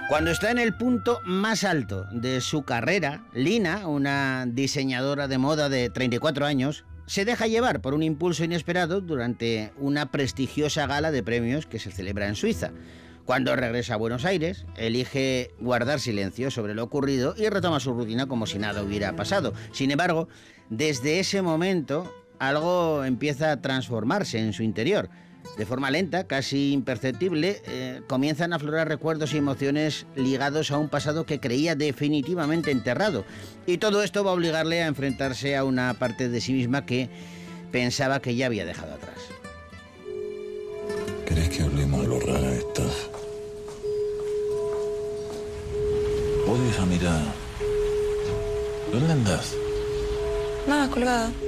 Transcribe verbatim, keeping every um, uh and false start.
Cuando está en el punto más alto de su carrera, Lina, una diseñadora de moda de treinta y cuatro años, se deja llevar por un impulso inesperado durante una prestigiosa gala de premios que se celebra en Suiza. Cuando regresa a Buenos Aires, elige guardar silencio sobre lo ocurrido y retoma su rutina como si nada hubiera pasado. Sin embargo, desde ese momento, algo empieza a transformarse en su interior. De forma lenta, casi imperceptible, eh, comienzan a aflorar recuerdos y emociones ligados a un pasado que creía definitivamente enterrado. Y todo esto va a obligarle a enfrentarse a una parte de sí misma que pensaba que ya había dejado atrás. ¿Querés que hablemos de lo rara esta? Odio esa mirada. ¿Dónde andás? Nada, colgada.